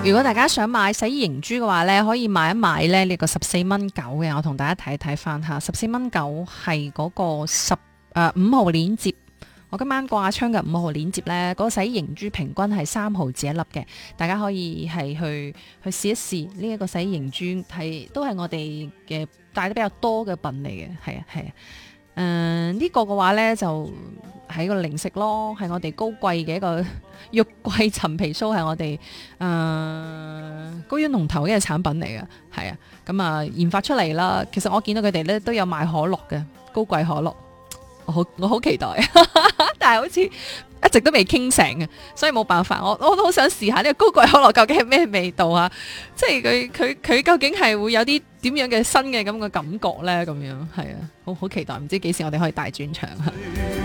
如果大家想買洗衣凝珠嘅話咧，可以買一買咧呢個14.9蚊嘅，我同大家睇一睇翻下，14.9蚊係嗰個5號鏈接。我今晚掛窗嘅5號鏈接咧，嗰個洗衣凝珠平均係3毫紙一粒嘅，大家可以係去試一試呢一個洗衣凝珠，都係我哋嘅帶得比較多嘅品嚟嘅，係啊。呢個嘅話呢，就係個零食咯，係我哋高貴嘅一個玉桂陳皮酥，係我哋高遠龍頭嘅產品嚟嘅，係啊，咁啊研發出嚟啦。其實我見到佢哋呢都有賣可樂嘅，高貴可樂，我好期待，但係好似一直都未傾成嘅，所以冇辦法，我都好想試下呢個高貴可樂究竟係咩味道啊！即係佢究竟係會有啲點樣嘅新嘅咁嘅感覺呢？咁樣係啊，好期待，唔知幾時我哋可以大轉場啊！